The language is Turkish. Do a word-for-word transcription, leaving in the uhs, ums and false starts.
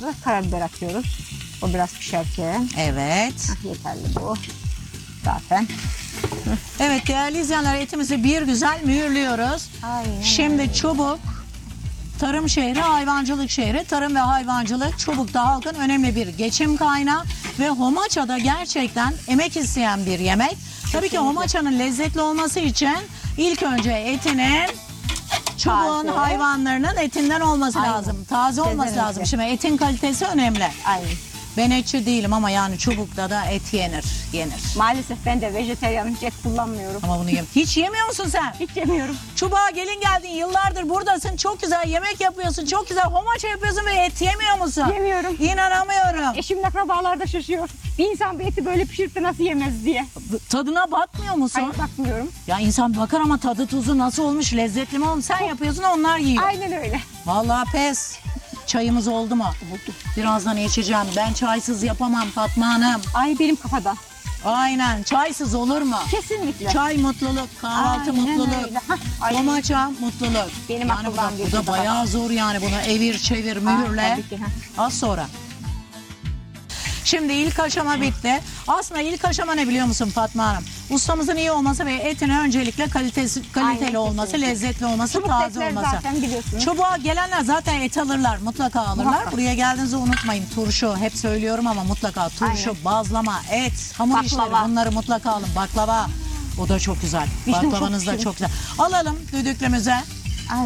da karabiber atıyoruz. O biraz pişerken. Evet. Hah, yeterli bu. Zaten. Evet değerli izleyenler, etimizi bir güzel mühürlüyoruz. Aynen. Şimdi Çubuk tarım şehri, hayvancılık şehri. Tarım ve hayvancılık Çubuk'ta halkın önemli bir geçim kaynağı ve homaçada gerçekten emek isteyen bir yemek. Tabii ki homaçanın lezzetli olması için ilk önce etinin, çubuğun, Taze. hayvanlarının etinden olması Aynen. lazım. Taze olması Kesinlikle. lazım. Şimdi etin kalitesi önemli. Aynen. Ben etçi değilim ama yani Çubuk'ta da et yenir, yenir. Maalesef ben de vejetaryenim, hiç et kullanmıyorum. Ama bunu yem. Hiç yemiyor musun sen? Hiç yemiyorum. Çubuğa gelin geldin, yıllardır buradasın, çok güzel yemek yapıyorsun, çok güzel homaça yapıyorsun ve et yemiyor musun? Yemiyorum. İnanamıyorum. Eşimin akrabalar da şaşıyor. Bir insan bir eti böyle pişirip de nasıl yemez diye. Tadına bakmıyor musun? Hayır, bakmıyorum. Ya insan bakar ama tadı tuzu nasıl olmuş, lezzetli mi olmuş? Sen yapıyorsun, onlar yiyor. Aynen öyle. Vallahi pes. Çayımız oldu mu? Birazdan içeceğim. Ben çaysız yapamam Fatma Hanım. Ay benim kafada. Aynen, çaysız olur mu? Kesinlikle. Çay mutluluk, kahvaltı Aynen mutluluk, öyle. Hah, aynen. homaça mutluluk. Benim yani bu da, aklımdan bu geçti da bayağı zor yani, bunu evir çevir mühürle. tabii ki, ha. Az sonra. Şimdi ilk aşama bitti. Aslında ilk aşama ne biliyor musun Fatma Hanım? Ustamızın iyi olması ve etin öncelikle kalitesi, kaliteli Aynen, olması, kesinlikle. lezzetli olması, Çubuk taze etler olması. zaten biliyorsunuz. Çubuğa gelenler zaten et alırlar, mutlaka alırlar. Muhakkak. Buraya geldiğinizde unutmayın, turşu, hep söylüyorum ama mutlaka turşu, Aynen. bazlama, et, hamur Baklava. işleri, bunları mutlaka alın. Baklava, o da çok güzel. Vişne Baklavanız çok da pişirin. çok güzel. Alalım düdüklümüze.